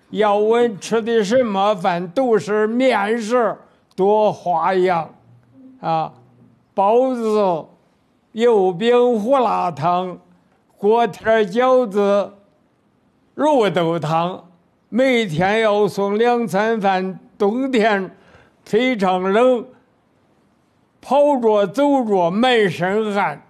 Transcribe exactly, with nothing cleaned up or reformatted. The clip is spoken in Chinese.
要问吃的什么饭，都是面食，多花样啊，包子、油饼、胡辣汤、锅贴、饺子、肉豆汤，每天要送两餐饭。冬天非常冷，跑着走着满身汗。